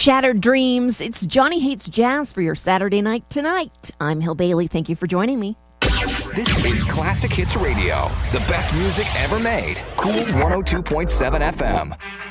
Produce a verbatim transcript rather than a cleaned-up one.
Shattered Dreams. It's Johnny Hates Jazz for your Saturday night tonight. I'm Hill Bailey. Thank you for joining me. This is Classic Hits Radio, the best music ever made. Cool one oh two point seven F M.